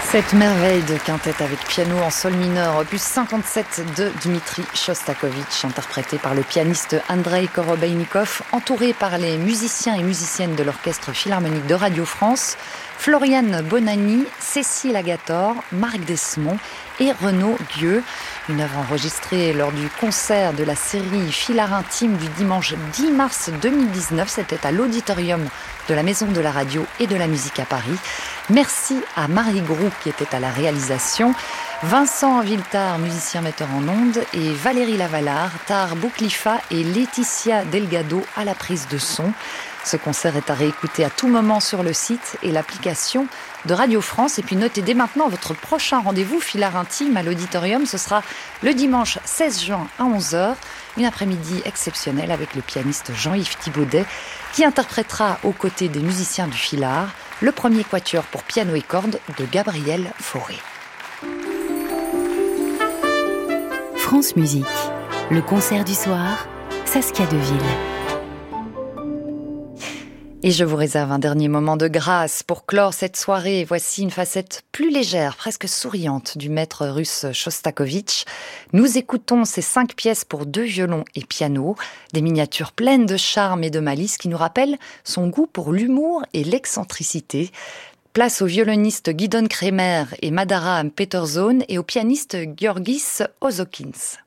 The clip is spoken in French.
Cette merveille de quintette avec piano en sol mineur, opus 57 de Dmitri Shostakovich, interprété par le pianiste Andrei Korobeinikov, entouré par les musiciens et musiciennes de l'Orchestre Philharmonique de Radio France, Floriane Bonanni, Cécile Agator, Marc Desmond et Renaud Guieux. Une œuvre enregistrée lors du concert de la série Filard intime du dimanche 10 mars 2019. C'était à l'auditorium de la Maison de la Radio et de la Musique à Paris. Merci à Marie Groux qui était à la réalisation, Vincent Villetard, musicien metteur en ondes, et Valérie Lavalard, Tahar Bouklifa et Laetitia Delgado à la prise de son. Ce concert est à réécouter à tout moment sur le site et l'application de Radio France. Et puis notez dès maintenant votre prochain rendez-vous Filard intime à l'auditorium. Ce sera le dimanche 16 juin à 11h. Une après-midi exceptionnelle avec le pianiste Jean-Yves Thibaudet qui interprétera aux côtés des musiciens du Filard le premier quatuor pour piano et cordes de Gabriel Fauré. France Musique, le concert du soir, Saskia Deville. Et je vous réserve un dernier moment de grâce pour clore cette soirée. Voici une facette plus légère, presque souriante du maître russe Shostakovich. Nous écoutons ces 5 pièces pour 2 violons et piano, des miniatures pleines de charme et de malice qui nous rappellent son goût pour l'humour et l'excentricité. Place aux violonistes Gidon Kremer et Madaram Peterson et au pianiste Georgis Ozokins.